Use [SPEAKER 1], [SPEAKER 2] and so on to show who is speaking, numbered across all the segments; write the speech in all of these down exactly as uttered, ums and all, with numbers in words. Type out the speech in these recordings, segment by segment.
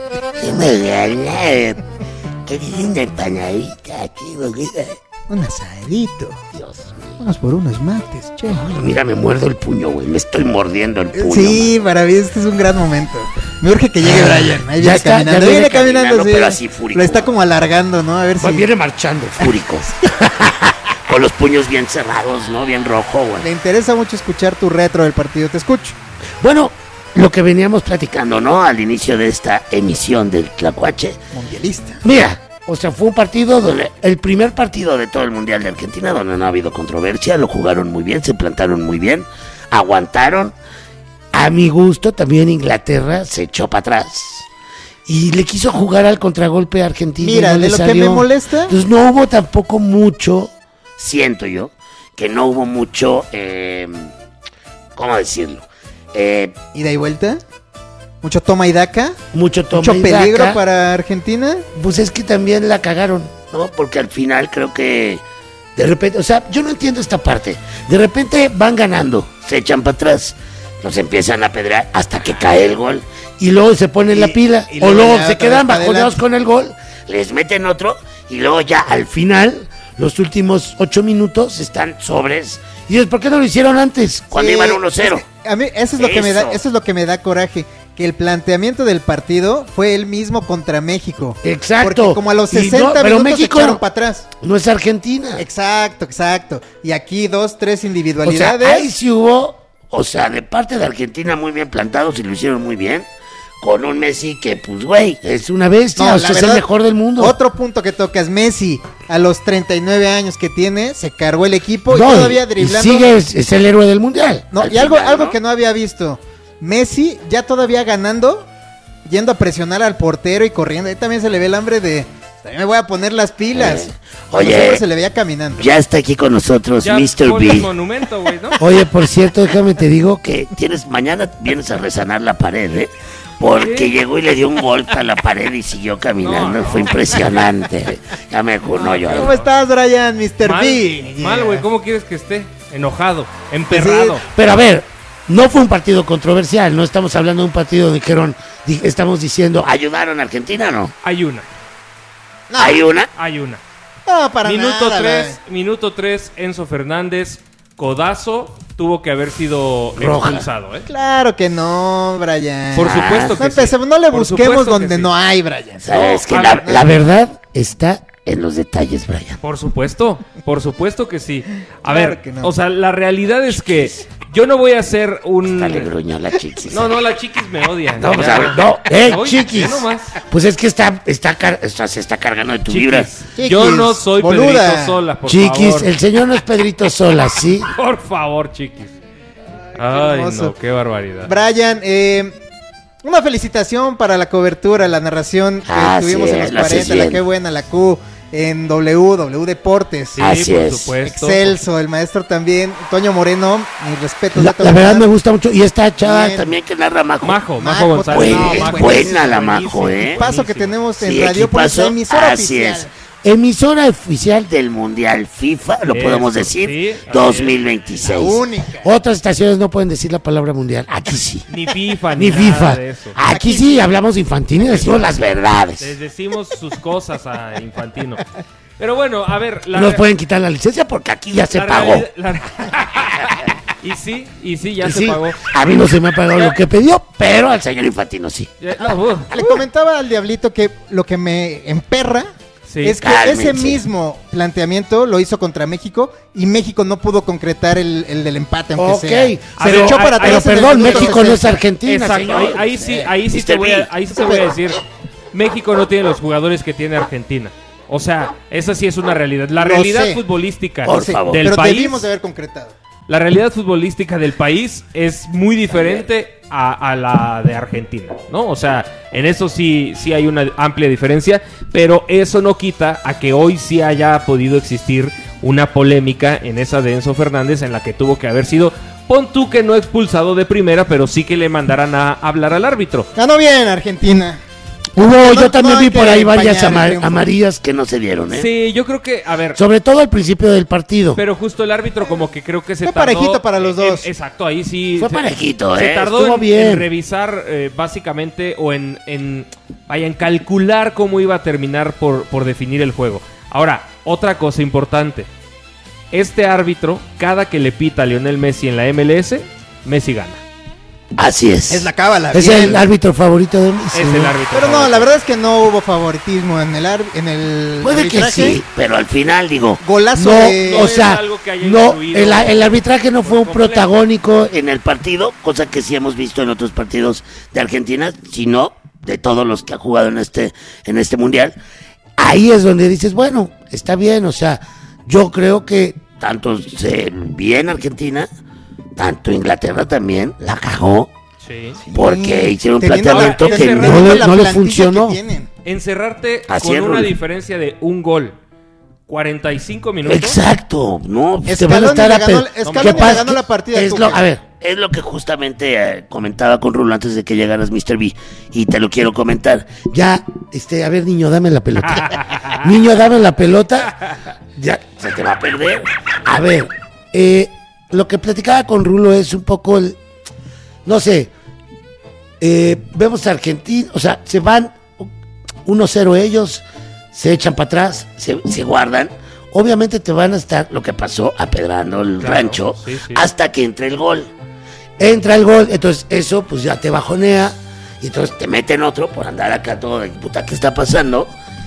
[SPEAKER 1] ¿Qué me gana? Qué linda empanadita aquí, bonita.
[SPEAKER 2] Un asadito.
[SPEAKER 1] Dios mío.
[SPEAKER 2] Vamos por unos mates, che.
[SPEAKER 1] Ay, mira, me muerdo el puño, güey. Me estoy mordiendo el puño.
[SPEAKER 2] Sí, man. Para mí este es un gran momento. Me urge que llegue Brian. Ahí
[SPEAKER 1] Ya
[SPEAKER 2] viene
[SPEAKER 1] está,
[SPEAKER 2] caminando.
[SPEAKER 1] ya
[SPEAKER 2] Ahí
[SPEAKER 1] viene
[SPEAKER 2] viene caminando,
[SPEAKER 1] caminando,
[SPEAKER 2] sí.
[SPEAKER 1] pero así fúrico.
[SPEAKER 2] Lo está como alargando, ¿no? A ver
[SPEAKER 1] Pues
[SPEAKER 2] si...
[SPEAKER 1] viene marchando, fúrico. Con los puños bien cerrados, ¿no? Bien rojo, güey.
[SPEAKER 2] Le interesa mucho escuchar tu retro del partido. Te escucho.
[SPEAKER 1] Bueno, lo que veníamos platicando, ¿no? Al inicio de esta emisión del Tlacuache.
[SPEAKER 2] Mundialista.
[SPEAKER 1] Mira, o sea, fue un partido donde... El primer partido de todo el Mundial de Argentina donde no ha habido controversia. Lo jugaron muy bien, se plantaron muy bien. Aguantaron. A mi gusto, también Inglaterra se echó para atrás. Y le quiso jugar al contragolpe a Argentina.
[SPEAKER 2] Mira,
[SPEAKER 1] no
[SPEAKER 2] de
[SPEAKER 1] le
[SPEAKER 2] lo
[SPEAKER 1] salió.
[SPEAKER 2] que me molesta...
[SPEAKER 1] Entonces no hubo tampoco mucho, siento yo, que no hubo mucho, eh, ¿cómo decirlo? Eh,
[SPEAKER 2] ¿Ida y vuelta? ¿Mucho toma y daca?
[SPEAKER 1] mucho toma
[SPEAKER 2] ¿Mucho
[SPEAKER 1] y
[SPEAKER 2] peligro
[SPEAKER 1] daca.
[SPEAKER 2] para Argentina?
[SPEAKER 1] Pues es que también la cagaron, ¿no? Porque al final creo que de repente, o sea, yo no entiendo esta parte. De repente van ganando, se echan para atrás, los empiezan a pedrear hasta que cae el gol. Y luego se ponen
[SPEAKER 2] Y-
[SPEAKER 1] la pila,
[SPEAKER 2] y
[SPEAKER 1] o
[SPEAKER 2] luego
[SPEAKER 1] luego
[SPEAKER 2] ya
[SPEAKER 1] se
[SPEAKER 2] otra
[SPEAKER 1] quedan
[SPEAKER 2] vez pa'
[SPEAKER 1] bajoneados
[SPEAKER 2] adelante.
[SPEAKER 1] con el gol, les meten otro, y luego ya al final, los últimos ocho minutos están sobres. Y dices, ¿por qué no lo hicieron antes? Cuando
[SPEAKER 2] Sí,
[SPEAKER 1] iban uno cero.
[SPEAKER 2] es que a mí eso es lo que me da,
[SPEAKER 1] Eso.
[SPEAKER 2] eso es lo que me da coraje, que el planteamiento del partido fue el mismo contra México.
[SPEAKER 1] Exacto.
[SPEAKER 2] Porque como a los
[SPEAKER 1] Y no,
[SPEAKER 2] sesenta
[SPEAKER 1] pero
[SPEAKER 2] minutos
[SPEAKER 1] México
[SPEAKER 2] se echaron para atrás.
[SPEAKER 1] no es Argentina.
[SPEAKER 2] Exacto, exacto. Y aquí dos, tres
[SPEAKER 1] O sea,
[SPEAKER 2] individualidades.
[SPEAKER 1] ahí sí hubo, o sea, de parte de Argentina muy bien plantados y lo hicieron muy bien. Con un Messi que, pues, güey, es una bestia,
[SPEAKER 2] No,
[SPEAKER 1] o
[SPEAKER 2] la
[SPEAKER 1] sea, es
[SPEAKER 2] verdad,
[SPEAKER 1] el mejor del mundo.
[SPEAKER 2] Otro punto que tocas, Messi, a los treinta y nueve años que tiene, se cargó el equipo
[SPEAKER 1] No,
[SPEAKER 2] y todavía
[SPEAKER 1] y
[SPEAKER 2] driblando.
[SPEAKER 1] sigue, es, es el héroe del mundial.
[SPEAKER 2] No,
[SPEAKER 1] al
[SPEAKER 2] y algo,
[SPEAKER 1] final,
[SPEAKER 2] algo
[SPEAKER 1] ¿no?
[SPEAKER 2] que no había visto. Messi ya todavía ganando, yendo a presionar al portero y corriendo. Ahí también se le ve el hambre de... También me voy a poner las pilas.
[SPEAKER 1] Eh,
[SPEAKER 2] Cuando
[SPEAKER 1] oye,
[SPEAKER 2] siempre se le veía caminando.
[SPEAKER 1] Ya está aquí con nosotros
[SPEAKER 3] Ya
[SPEAKER 1] mister
[SPEAKER 3] ponle el
[SPEAKER 1] B.
[SPEAKER 3] monumento, güey, ¿no?
[SPEAKER 1] Oye, por cierto, déjame te digo que tienes mañana vienes a resanar la pared, ¿eh? Porque
[SPEAKER 3] ¿Qué?
[SPEAKER 1] llegó y le dio un golpe a la pared y siguió caminando.
[SPEAKER 3] No, no.
[SPEAKER 1] Fue impresionante. Ya me junó yo.
[SPEAKER 2] ¿Cómo estás, Brian, mister
[SPEAKER 3] Mal,
[SPEAKER 2] B?
[SPEAKER 3] mal, güey, ¿cómo quieres que esté? Enojado, emperrado.
[SPEAKER 1] Pero a ver, no fue un partido controversial. No estamos hablando de un partido donde dijeron, di- estamos diciendo, ¿ayudaron a Argentina o no?
[SPEAKER 3] Hay una,
[SPEAKER 2] No,
[SPEAKER 1] ¿Hay una?
[SPEAKER 3] hay una.
[SPEAKER 2] no, para
[SPEAKER 3] Minuto
[SPEAKER 2] nada.
[SPEAKER 3] tres, minuto tres, Enzo Fernández, codazo, tuvo que haber sido
[SPEAKER 1] Roja.
[SPEAKER 3] expulsado, ¿eh?
[SPEAKER 2] Claro que no, Brian.
[SPEAKER 3] Por supuesto
[SPEAKER 2] No
[SPEAKER 3] que
[SPEAKER 2] empecemos,
[SPEAKER 3] sí.
[SPEAKER 2] no le
[SPEAKER 3] Por
[SPEAKER 2] busquemos
[SPEAKER 3] supuesto que
[SPEAKER 2] donde
[SPEAKER 3] sí.
[SPEAKER 2] no hay, Brian.
[SPEAKER 1] Sabes
[SPEAKER 3] No,
[SPEAKER 1] que
[SPEAKER 3] a
[SPEAKER 1] la,
[SPEAKER 3] ver,
[SPEAKER 1] la verdad está en los detalles, Brian.
[SPEAKER 3] Por supuesto, por supuesto que sí. A
[SPEAKER 2] Claro
[SPEAKER 3] ver,
[SPEAKER 2] que no.
[SPEAKER 3] o sea, la realidad es que yo no voy a hacer un...
[SPEAKER 1] Dale gruñó la chiquis.
[SPEAKER 3] No, no, la chiquis me odia.
[SPEAKER 1] No, pues
[SPEAKER 3] Ya.
[SPEAKER 1] a ver, no. ¡Eh,
[SPEAKER 3] Oye,
[SPEAKER 1] chiquis!
[SPEAKER 3] ve nomás.
[SPEAKER 1] Pues es que está, está, car- o sea, se está cargando de tu vibra.
[SPEAKER 3] Chiquis,
[SPEAKER 2] Chiquis,
[SPEAKER 3] yo no soy
[SPEAKER 2] boluda.
[SPEAKER 3] Pedrito Sola, por
[SPEAKER 1] Chiquis,
[SPEAKER 3] favor.
[SPEAKER 1] el señor no es Pedrito Sola, ¿sí?
[SPEAKER 3] Por favor, chiquis. Ay,
[SPEAKER 2] hermoso.
[SPEAKER 3] no, qué barbaridad.
[SPEAKER 2] Brian, eh, una felicitación para la cobertura, la narración que
[SPEAKER 1] Ah,
[SPEAKER 2] tuvimos
[SPEAKER 1] sí,
[SPEAKER 2] en los
[SPEAKER 1] lo haces
[SPEAKER 2] cuarenta, la
[SPEAKER 1] bien.
[SPEAKER 2] que buena, la Q, en W, W Deportes.
[SPEAKER 3] Sí,
[SPEAKER 1] Así
[SPEAKER 3] por
[SPEAKER 1] es.
[SPEAKER 3] supuesto.
[SPEAKER 2] Excelso, el maestro también, Toño Moreno, mi respeto.
[SPEAKER 1] La, la verdad me gusta mucho. Y esta chava
[SPEAKER 2] Bien.
[SPEAKER 1] también que narra Majo.
[SPEAKER 3] Majo, Majo
[SPEAKER 2] Majo,
[SPEAKER 3] González.
[SPEAKER 1] Buena,
[SPEAKER 2] No,
[SPEAKER 1] es
[SPEAKER 2] Majo,
[SPEAKER 1] buena la
[SPEAKER 3] buenísimo,
[SPEAKER 1] Majo, ¿eh?
[SPEAKER 2] Paso que
[SPEAKER 3] buenísimo.
[SPEAKER 2] tenemos en
[SPEAKER 1] Sí,
[SPEAKER 2] Radiopolis,
[SPEAKER 1] equipazo.
[SPEAKER 2] emisora
[SPEAKER 1] Así
[SPEAKER 2] oficial.
[SPEAKER 1] es. Emisora oficial del Mundial FIFA, lo
[SPEAKER 3] Eso,
[SPEAKER 1] podemos decir,
[SPEAKER 3] sí, así
[SPEAKER 1] dos mil veintiséis.
[SPEAKER 2] La única.
[SPEAKER 1] Otras estaciones no pueden decir la palabra mundial. Aquí sí.
[SPEAKER 3] Ni FIFA, ni,
[SPEAKER 1] Ni
[SPEAKER 3] nada
[SPEAKER 1] FIFA.
[SPEAKER 3] de eso.
[SPEAKER 1] Aquí
[SPEAKER 2] Aquí
[SPEAKER 1] sí hablamos de Infantino y decimos las verdades.
[SPEAKER 3] Les decimos sus cosas a Infantino. Pero bueno, a ver... La
[SPEAKER 1] No nos
[SPEAKER 3] re-
[SPEAKER 1] pueden quitar la licencia porque aquí ya se
[SPEAKER 3] la
[SPEAKER 1] pagó.
[SPEAKER 3] realidad- la- y sí, y sí, ya
[SPEAKER 1] Y
[SPEAKER 3] se
[SPEAKER 1] sí,
[SPEAKER 3] pagó.
[SPEAKER 1] a mí no se me ha pagado lo que pidió, pero al señor Infantino sí.
[SPEAKER 3] Ya- no, uh,
[SPEAKER 2] Le comentaba al Diablito que lo que me emperra
[SPEAKER 3] sí.
[SPEAKER 2] es que
[SPEAKER 1] Cálmense.
[SPEAKER 2] ese mismo planteamiento lo hizo contra México y México no pudo concretar el, el del empate, aunque
[SPEAKER 1] Ok,
[SPEAKER 2] sea.
[SPEAKER 3] A
[SPEAKER 2] Se
[SPEAKER 3] ver,
[SPEAKER 2] echó para
[SPEAKER 3] ay,
[SPEAKER 2] atrás.
[SPEAKER 1] pero
[SPEAKER 2] en el
[SPEAKER 1] perdón,
[SPEAKER 2] minuto
[SPEAKER 1] México no es
[SPEAKER 2] sesenta.
[SPEAKER 1] Argentina,
[SPEAKER 3] Exacto,
[SPEAKER 1] señor.
[SPEAKER 3] ahí, ahí sí, ahí sí te
[SPEAKER 1] mister
[SPEAKER 3] voy
[SPEAKER 1] B.
[SPEAKER 3] a, ahí sí te voy a decir, México no tiene los jugadores que tiene Argentina. O sea, esa sí es una realidad. La
[SPEAKER 2] Lo
[SPEAKER 3] realidad
[SPEAKER 2] sé.
[SPEAKER 3] futbolística
[SPEAKER 1] Por
[SPEAKER 2] Sí,
[SPEAKER 1] favor.
[SPEAKER 3] del
[SPEAKER 2] pero
[SPEAKER 3] país,
[SPEAKER 2] debimos de haber concretado.
[SPEAKER 3] la realidad futbolística del país es muy diferente a, a la de Argentina, ¿no? O sea, en eso sí, sí hay una amplia diferencia, pero eso no quita a que hoy sí haya podido existir una polémica en esa de Enzo Fernández en la que tuvo que haber sido, pon tú que no expulsado de primera, pero sí que le mandaran a hablar al árbitro.
[SPEAKER 2] Ganó bien Argentina.
[SPEAKER 1] Hubo,
[SPEAKER 2] No,
[SPEAKER 1] yo también
[SPEAKER 2] no
[SPEAKER 1] vi
[SPEAKER 2] hay
[SPEAKER 1] por
[SPEAKER 2] que
[SPEAKER 1] ahí varias
[SPEAKER 2] empañar el
[SPEAKER 1] ama-
[SPEAKER 2] triunfo.
[SPEAKER 1] amarillas que no se dieron, ¿eh?
[SPEAKER 3] Sí, yo creo que, a ver,
[SPEAKER 1] Sobre todo al principio del partido.
[SPEAKER 3] pero justo el árbitro como que creo que se
[SPEAKER 2] Fue
[SPEAKER 3] tardó.
[SPEAKER 2] parejito para los
[SPEAKER 3] en-
[SPEAKER 2] dos.
[SPEAKER 3] exacto, ahí sí.
[SPEAKER 1] Fue
[SPEAKER 3] se-
[SPEAKER 1] parejito,
[SPEAKER 3] Se
[SPEAKER 1] ¿eh?
[SPEAKER 3] tardó
[SPEAKER 1] Estuvo
[SPEAKER 3] en,
[SPEAKER 1] bien.
[SPEAKER 3] en revisar eh, básicamente o en, en, vaya, en calcular cómo iba a terminar por, por definir el juego. Ahora, otra cosa importante. Este árbitro, cada que le pita a Lionel Messi en la M L S, Messi gana.
[SPEAKER 1] Así es.
[SPEAKER 2] Es la cábala.
[SPEAKER 1] Es
[SPEAKER 2] bien.
[SPEAKER 1] el árbitro favorito de Messi.
[SPEAKER 3] Es el árbitro.
[SPEAKER 2] Pero no,
[SPEAKER 3] favorito.
[SPEAKER 2] la verdad es que no hubo favoritismo en el ar- en el
[SPEAKER 1] Puede que
[SPEAKER 2] arbitraje.
[SPEAKER 1] sí, pero al final digo,
[SPEAKER 2] Golazo
[SPEAKER 1] no,
[SPEAKER 2] de-
[SPEAKER 1] o
[SPEAKER 3] No es
[SPEAKER 1] sea,
[SPEAKER 3] algo que haya
[SPEAKER 1] no,
[SPEAKER 3] influido
[SPEAKER 1] el, el arbitraje no fue un
[SPEAKER 3] por completo.
[SPEAKER 1] protagónico en el partido, cosa que sí hemos visto en otros partidos de Argentina, sino de todos los que ha jugado en este en este mundial. Ahí es donde dices, bueno, está bien, o sea, yo creo que tanto se bien Argentina, tanto Inglaterra también la cagó.
[SPEAKER 3] Sí.
[SPEAKER 1] Porque hicieron un
[SPEAKER 2] Teniendo la-
[SPEAKER 1] planteamiento que
[SPEAKER 3] teniendo
[SPEAKER 1] no le,
[SPEAKER 2] la
[SPEAKER 1] no le
[SPEAKER 2] plantilla
[SPEAKER 1] funcionó.
[SPEAKER 2] que tienen.
[SPEAKER 3] Encerrarte
[SPEAKER 1] Así
[SPEAKER 3] con
[SPEAKER 1] es,
[SPEAKER 3] una
[SPEAKER 1] Rul.
[SPEAKER 3] diferencia de un gol, cuarenta y cinco minutos.
[SPEAKER 1] Exacto, no, pues te van a
[SPEAKER 2] Scaloni
[SPEAKER 1] estar
[SPEAKER 2] le
[SPEAKER 1] a
[SPEAKER 2] ganó-
[SPEAKER 1] pe-
[SPEAKER 2] Scaloni
[SPEAKER 1] ¿Qué
[SPEAKER 2] le
[SPEAKER 1] pasa?
[SPEAKER 2] ganó la partida a
[SPEAKER 1] Es lo,
[SPEAKER 2] Tuchel.
[SPEAKER 1] a ver, es lo que justamente eh, comentaba con Rulo antes de que llegaras, mister B, y te lo quiero comentar. Ya, este, a ver, niño, dame la pelota. Niño, dame la pelota. Ya, se te va a perder. A ver, eh, lo que platicaba con Rulo es un poco el, no sé, eh, vemos a Argentina, o sea, se van uno cero ellos, se echan para atrás, se, se guardan. Obviamente te van a estar, lo que pasó, apedrando el
[SPEAKER 3] Claro,
[SPEAKER 1] rancho
[SPEAKER 3] sí, sí.
[SPEAKER 1] hasta que entre el gol. Entra el gol, entonces eso pues ya te bajonea y entonces te meten otro por andar acá todo de puta, ¿qué está pasando?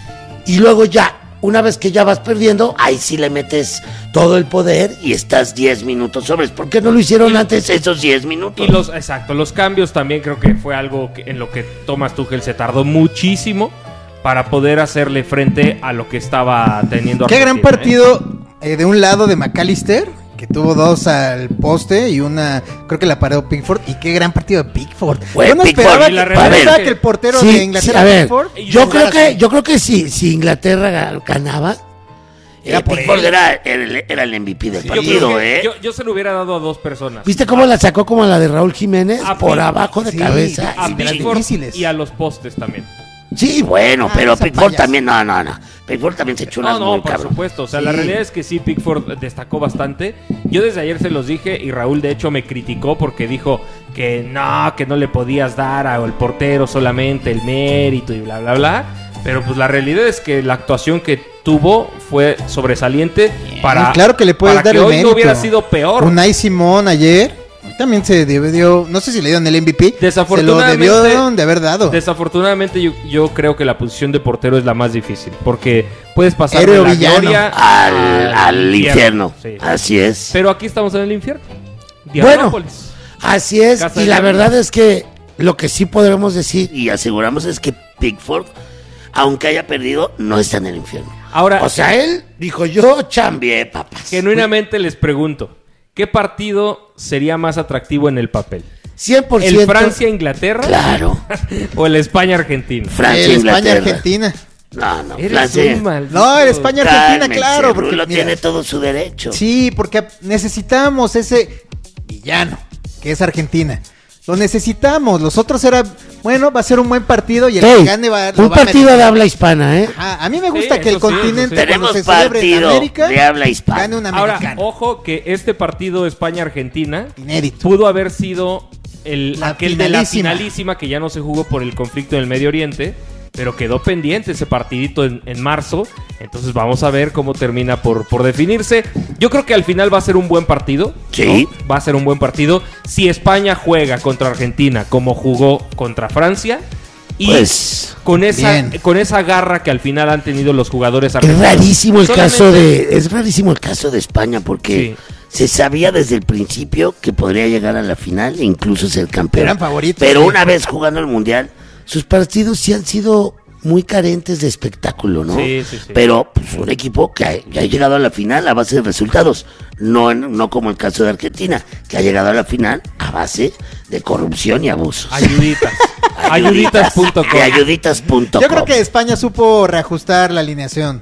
[SPEAKER 1] Y luego ya, una vez que ya vas perdiendo, ahí sí le metes todo el poder y estás diez minutos sobres. ¿Por qué no lo hicieron
[SPEAKER 3] Y-
[SPEAKER 1] antes esos diez minutos?
[SPEAKER 3] Y los, exacto, los cambios también creo que fue algo que- en lo que Thomas Tuchel se tardó muchísimo para poder hacerle frente a lo que estaba teniendo
[SPEAKER 2] Qué gran
[SPEAKER 3] Argentina, ¿eh?
[SPEAKER 2] partido eh, de un lado de McAllister, que tuvo dos al poste y una, creo que la paró Pickford. Y qué gran partido de Pickford.
[SPEAKER 1] Fue
[SPEAKER 2] Yo no
[SPEAKER 1] Pickford,
[SPEAKER 2] esperaba,
[SPEAKER 3] y la
[SPEAKER 2] que,
[SPEAKER 3] realidad
[SPEAKER 2] yo no
[SPEAKER 3] es
[SPEAKER 2] esperaba
[SPEAKER 3] que-
[SPEAKER 2] que el portero
[SPEAKER 1] Sí,
[SPEAKER 2] de
[SPEAKER 1] sí,
[SPEAKER 2] Inglaterra,
[SPEAKER 1] a ver,
[SPEAKER 2] Pickford,
[SPEAKER 1] yo creo
[SPEAKER 2] jugara
[SPEAKER 1] que
[SPEAKER 2] así.
[SPEAKER 1] yo creo que si, si Inglaterra ga- ganaba,
[SPEAKER 2] Era
[SPEAKER 1] eh,
[SPEAKER 2] por
[SPEAKER 1] Pickford
[SPEAKER 2] él.
[SPEAKER 1] era, era el, era el M V P del
[SPEAKER 3] Sí, yo
[SPEAKER 1] partido,
[SPEAKER 3] creo que-
[SPEAKER 1] ¿eh?
[SPEAKER 3] Yo, yo se lo hubiera dado a dos personas.
[SPEAKER 1] ¿Viste cómo la sacó como la de Raúl Jiménez?
[SPEAKER 3] A
[SPEAKER 1] Por
[SPEAKER 3] Pick-
[SPEAKER 1] abajo de
[SPEAKER 2] sí,
[SPEAKER 1] cabeza.
[SPEAKER 3] A
[SPEAKER 2] sí, eran
[SPEAKER 3] Pickford
[SPEAKER 2] difíciles.
[SPEAKER 3] y a los postes también.
[SPEAKER 1] Sí, bueno,
[SPEAKER 2] Ah,
[SPEAKER 1] pero
[SPEAKER 2] esa
[SPEAKER 1] Pickford
[SPEAKER 2] payasa.
[SPEAKER 1] también, no, no, no. Pickford también se echó
[SPEAKER 3] No,
[SPEAKER 1] unas
[SPEAKER 3] no,
[SPEAKER 1] muy
[SPEAKER 3] por
[SPEAKER 1] cabrón.
[SPEAKER 3] supuesto. O sea,
[SPEAKER 2] Sí.
[SPEAKER 3] la realidad es que sí, Pickford destacó bastante. Yo desde ayer se los dije y Raúl de hecho me criticó porque dijo que no, que no le podías dar al portero solamente el mérito y bla, bla, bla. Pero pues la realidad es que la actuación que tuvo fue sobresaliente para,
[SPEAKER 2] claro que le puedes
[SPEAKER 3] para
[SPEAKER 2] dar
[SPEAKER 3] que
[SPEAKER 2] el
[SPEAKER 3] hoy
[SPEAKER 2] mérito.
[SPEAKER 3] no hubiera sido peor.
[SPEAKER 2] Unai Simón ayer también se debió, no sé si le dieron el M V P, se lo
[SPEAKER 3] Desafortunadamente-
[SPEAKER 2] debieron de haber dado.
[SPEAKER 3] Desafortunadamente yo, yo creo que la posición de portero es la más difícil porque puedes pasar
[SPEAKER 2] Héroe
[SPEAKER 3] de la
[SPEAKER 2] villano.
[SPEAKER 3] gloria
[SPEAKER 1] Al, al infierno.
[SPEAKER 3] Sí.
[SPEAKER 1] Así es.
[SPEAKER 3] Pero aquí estamos en el infierno.
[SPEAKER 1] Bueno,
[SPEAKER 3] Diabópolis.
[SPEAKER 1] así es.
[SPEAKER 3] Casa
[SPEAKER 1] Y
[SPEAKER 3] de
[SPEAKER 1] la
[SPEAKER 3] Diablos.
[SPEAKER 1] verdad es que lo que sí podremos decir y aseguramos es que Pickford, aunque haya perdido, no está en el infierno.
[SPEAKER 3] Ahora,
[SPEAKER 1] O sea, él dijo, yo chambié, papas.
[SPEAKER 3] genuinamente les pregunto, ¿qué partido sería más atractivo en el papel?
[SPEAKER 1] cien por ciento.
[SPEAKER 3] ¿El Francia-Inglaterra
[SPEAKER 1] Claro.
[SPEAKER 3] o el España-Argentina?
[SPEAKER 1] Francia,
[SPEAKER 2] el
[SPEAKER 1] Inglaterra.
[SPEAKER 2] España-Argentina.
[SPEAKER 1] No, no,
[SPEAKER 3] Eres
[SPEAKER 1] Francia.
[SPEAKER 3] un maldito.
[SPEAKER 2] No, el España-Argentina,
[SPEAKER 1] Cálmense,
[SPEAKER 2] claro, porque
[SPEAKER 1] Rulo
[SPEAKER 2] mira,
[SPEAKER 1] tiene todo su derecho.
[SPEAKER 2] sí, porque necesitamos ese villano, que es Argentina. Lo necesitamos. Los otros era, bueno, va a ser un buen partido y el
[SPEAKER 1] Ey,
[SPEAKER 2] que gane va, lo
[SPEAKER 1] un
[SPEAKER 2] va a
[SPEAKER 1] partido
[SPEAKER 2] meter.
[SPEAKER 1] de habla hispana, ¿eh?
[SPEAKER 2] Ajá, a mí me gusta
[SPEAKER 3] Sí,
[SPEAKER 2] que el
[SPEAKER 3] eso sí,
[SPEAKER 2] continente,
[SPEAKER 3] eso sí.
[SPEAKER 2] cuando
[SPEAKER 1] Tenemos
[SPEAKER 2] se celebre en
[SPEAKER 1] partido
[SPEAKER 2] América,
[SPEAKER 1] de habla hispana.
[SPEAKER 2] gane un
[SPEAKER 3] Ahora,
[SPEAKER 2] americano.
[SPEAKER 3] ojo que este partido España-Argentina
[SPEAKER 2] Inédito.
[SPEAKER 3] pudo haber sido el,
[SPEAKER 2] La
[SPEAKER 3] aquel de la
[SPEAKER 2] finalísima.
[SPEAKER 3] finalísima que ya no se jugó por el conflicto en el Medio Oriente, pero quedó pendiente ese partidito en, en marzo. Entonces vamos a ver cómo termina por, por definirse. Yo creo que al final va a ser un buen partido.
[SPEAKER 1] Sí.
[SPEAKER 3] ¿no? Va a ser un buen partido. Si España juega contra Argentina como jugó contra Francia. Y
[SPEAKER 1] Pues,
[SPEAKER 3] con esa,
[SPEAKER 2] bien.
[SPEAKER 3] con esa garra que al final han tenido los jugadores
[SPEAKER 1] Es
[SPEAKER 3] argentinos.
[SPEAKER 1] rarísimo el
[SPEAKER 3] Solamente-
[SPEAKER 1] caso de es rarísimo el caso de España porque
[SPEAKER 3] Sí.
[SPEAKER 1] se sabía desde el principio que podría llegar a la final e incluso ser campeón.
[SPEAKER 2] Eran favoritos,
[SPEAKER 1] Pero
[SPEAKER 2] sí.
[SPEAKER 1] una vez jugando el mundial, sus partidos sí han sido muy carentes de espectáculo, ¿no?
[SPEAKER 3] Sí, sí, sí.
[SPEAKER 1] Pero pues, un equipo que ha, que ha llegado a la final a base de resultados, no en- no como el caso de Argentina, que ha llegado a la final a base de corrupción y abusos.
[SPEAKER 3] Ayuditas. Ayuditas punto com.
[SPEAKER 1] De ayuditas punto com.
[SPEAKER 2] Yo creo que España supo reajustar la alineación.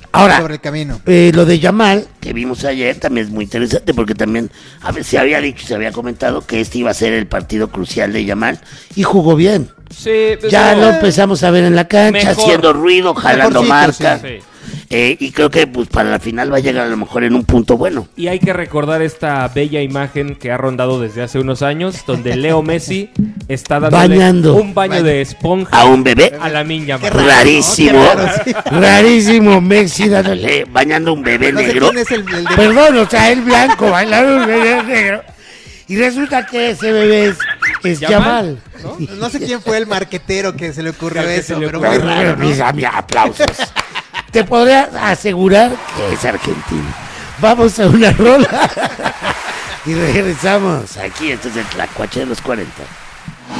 [SPEAKER 1] Ahora,
[SPEAKER 2] sobre el camino.
[SPEAKER 1] Eh, lo de Yamal, que vimos ayer, también es muy interesante porque también a ver, se había dicho, se había comentado que este iba a ser el partido crucial de Yamal y jugó bien.
[SPEAKER 3] Sí, pues
[SPEAKER 1] Ya
[SPEAKER 3] no,
[SPEAKER 1] lo empezamos a ver en la cancha,
[SPEAKER 3] Mejor.
[SPEAKER 1] haciendo ruido, jalando
[SPEAKER 2] Mejorcito,
[SPEAKER 1] marca.
[SPEAKER 3] sí.
[SPEAKER 1] Eh, y creo que pues para la final va a llegar a lo mejor en un punto bueno.
[SPEAKER 3] Y hay que recordar esta bella imagen que ha rondado desde hace unos años, donde Leo Messi está dándole
[SPEAKER 1] Bañando.
[SPEAKER 3] un baño de esponja
[SPEAKER 1] A un bebé.
[SPEAKER 3] a la Minya
[SPEAKER 2] Qué
[SPEAKER 3] Yamal.
[SPEAKER 2] raro,
[SPEAKER 1] Rarísimo,
[SPEAKER 2] ¿no? Qué raro, sí.
[SPEAKER 1] rarísimo Messi dándole, bañando a un bebé
[SPEAKER 2] No sé
[SPEAKER 1] negro.
[SPEAKER 2] quién es el, el de...
[SPEAKER 1] Perdón, o sea, el blanco bailando un bebé negro. Y resulta que ese bebé es, es
[SPEAKER 3] Yamal,
[SPEAKER 1] Yamal.
[SPEAKER 2] ¿no? No sé quién fue el marquetero que se le ocurrió
[SPEAKER 3] Al que
[SPEAKER 2] eso,
[SPEAKER 3] se le
[SPEAKER 2] pero
[SPEAKER 3] ocurrió.
[SPEAKER 2] muy
[SPEAKER 1] Muy
[SPEAKER 2] raro,
[SPEAKER 1] raro,
[SPEAKER 2] ¿no?
[SPEAKER 1] mis ami- aplausos. Te podría asegurar que es Argentina. Vamos a una rola y regresamos aquí. Esto es el Tlacuache de los cuarenta.